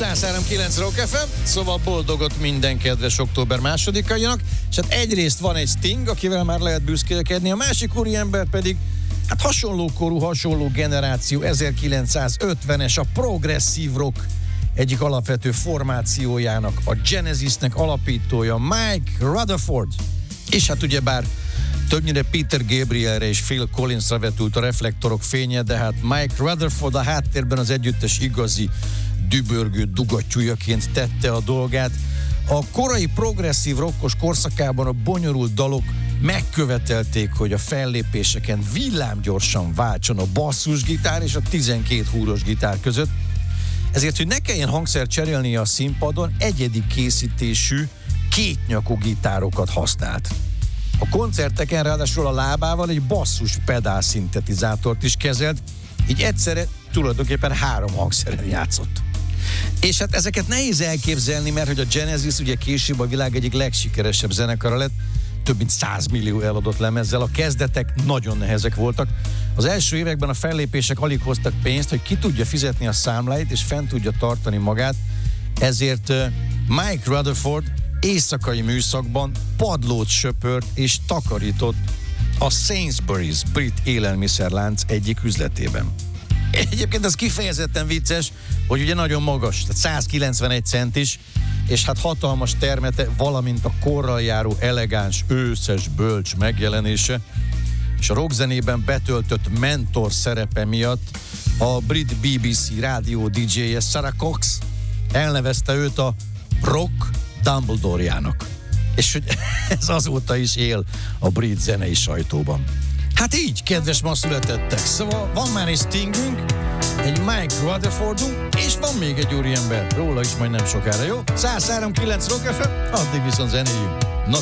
103.9 Rock FM, szóval boldogot minden kedves október másodikainak, és hát egyrészt van egy Sting, akivel már lehet büszkélkedni, a másik úriember pedig hát hasonló korú, hasonló generáció, 1950-es, a progresszív rock egyik alapvető formációjának, a Genesisnek alapítója, Mike Rutherford. És hát ugyebár többnyire Peter Gabrielre és Phil Collinsra vetült a reflektorok fénye, de hát Mike Rutherford a háttérben az együttes igazi dübörgő dugattyújaként tette a dolgát. A korai progresszív rockos korszakában a bonyolult dalok megkövetelték, hogy a fellépéseken villámgyorsan váltson a basszusgitár és a 12 húros gitár között. Ezért, hogy ne kelljen hangszert cserélnie a színpadon, egyedi készítésű kétnyakú gitárokat használt. A koncerteken ráadásul a lábával egy basszus pedál szintetizátort is kezelt, így egyszerre tulajdonképpen 3 hangszeren játszott. És hát ezeket nehéz elképzelni, mert hogy a Genesis ugye később a világ egyik legsikeresebb zenekara lett, több mint 100 millió eladott lemezzel, a kezdetek nagyon nehezek voltak. Az első években a fellépések alig hoztak pénzt, hogy ki tudja fizetni a számláit és fent tudja tartani magát, ezért Mike Rutherford éjszakai műszakban padlót söpört és takarított a Sainsbury's brit élelmiszerlánc egyik üzletében. Egyébként ez kifejezetten vicces, hogy ugye nagyon magas, tehát 191 centis, és hát hatalmas termete, valamint a korral járó elegáns, őszes, bölcs megjelenése, és a rockzenében betöltött mentor szerepe miatt a brit BBC rádió DJ-je Sarah Cox elnevezte őt a rock Dumbledore-jának. És hogy ez azóta is él a brit zenei sajtóban. Hát így, kedves ma születettek. Szóval van már egy Stingünk, egy Mike Rutherfordunk, és van még egy úriember. Róla is majd nem sokára, jó? 103.9 Rock FM, addig viszont zenéljünk.